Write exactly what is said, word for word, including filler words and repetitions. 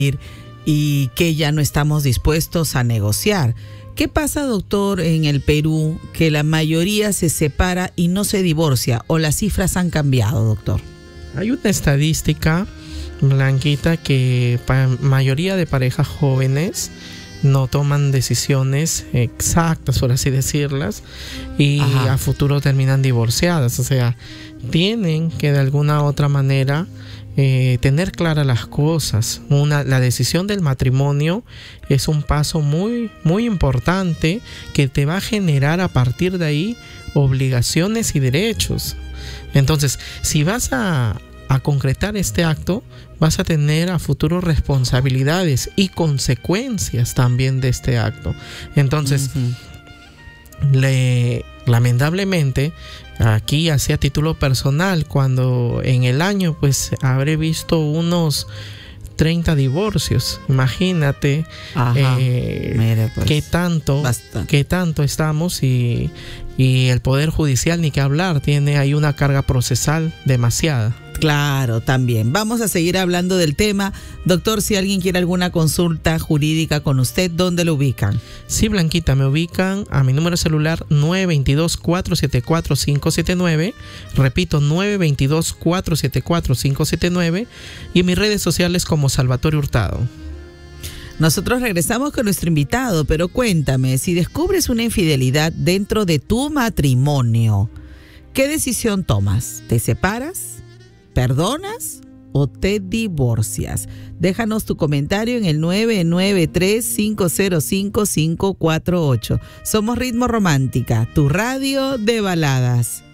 y que ya no estamos dispuestos a negociar. ¿Qué pasa, doctor, en el Perú, que la mayoría se separa y no se divorcia, o las cifras han cambiado, doctor? Hay una estadística, Blanquita, que la mayoría de parejas jóvenes no toman decisiones exactas, por así decirlas, y Ajá. a futuro terminan divorciadas. O sea, tienen que de alguna u otra manera eh, tener claras las cosas. Una, la decisión del matrimonio es un paso muy, muy importante que te va a generar a partir de ahí obligaciones y derechos. Entonces, si vas a a concretar este acto, vas a tener a futuro responsabilidades y consecuencias también de este acto. Entonces, uh-huh. le, lamentablemente, aquí así a título personal, cuando en el año pues habré visto unos treinta divorcios, imagínate eh, Mire, pues, qué tanto basta. qué tanto estamos y, y el Poder Judicial, ni que hablar, tiene ahí una carga procesal demasiada. Claro, también. Vamos a seguir hablando del tema. Doctor, si alguien quiere alguna consulta jurídica con usted, ¿dónde lo ubican? Sí, Blanquita, me ubican a mi número celular nueve dos dos, cuatro siete cuatro, cinco siete nueve. Repito, nueve dos dos, cuatro siete cuatro, cinco siete nueve. Y en mis redes sociales como Salvatore Hurtado. Nosotros regresamos con nuestro invitado, pero cuéntame, si descubres una infidelidad dentro de tu matrimonio, ¿qué decisión tomas? ¿Te separas? ¿Perdonas o te divorcias? Déjanos tu comentario en el nueve nueve tres, cinco cero cinco, cinco cuatro ocho. Somos Ritmo Romántica, tu radio de baladas.